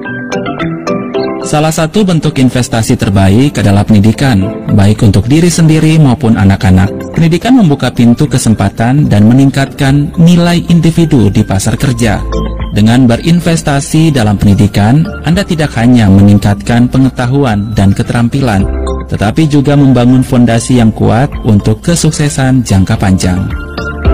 Salah satu bentuk investasi terbaik adalah pendidikan, baik untuk diri sendiri maupun anak-anak. Pendidikan membuka pintu kesempatan dan meningkatkan nilai individu di pasar kerja. Dengan berinvestasi dalam pendidikan, Anda tidak hanya meningkatkan pengetahuan dan keterampilan, tetapi juga membangun fondasi yang kuat untuk kesuksesan jangka panjang.